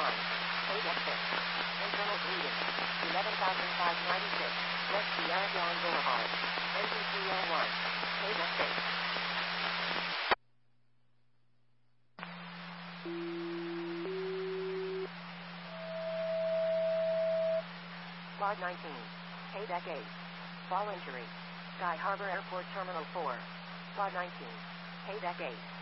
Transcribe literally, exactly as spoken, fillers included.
nine. Paydeck six. Internal reading. eleven thousand five hundred ninety-six. West Sierra Dawn Boulevard. Engine three oh one. Paydeck six. Log nineteen. Paydeck eight. Fall injury. Sky Harbor Airport Terminal four. Log nineteen. Paydeck eight.